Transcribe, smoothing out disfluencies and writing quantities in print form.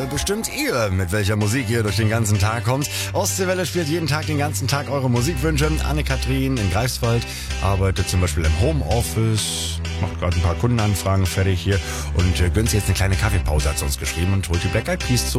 bestimmt ihr, mit welcher Musik ihr durch den ganzen Tag kommt. Ostseewelle spielt jeden Tag den ganzen Tag eure Musikwünsche. Anne-Kathrin in Greifswald arbeitet zum Beispiel im Homeoffice, macht gerade ein paar Kundenanfragen fertig hier und gönnt sich jetzt eine kleine Kaffeepause, hat sie uns geschrieben, und holt die Black Eyed Peas zu